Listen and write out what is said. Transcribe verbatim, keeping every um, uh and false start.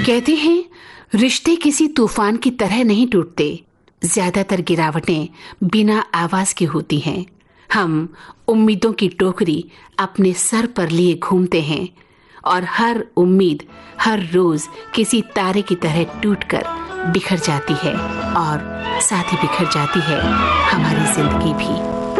कहते हैं रिश्ते किसी तूफान की तरह नहीं टूटते, ज्यादातर गिरावटें बिना आवाज की होती हैं। हम उम्मीदों की टोकरी अपने सर पर लिए घूमते हैं और हर उम्मीद हर रोज किसी तारे की तरह टूटकर बिखर जाती है और साथ ही बिखर जाती है हमारी जिंदगी भी।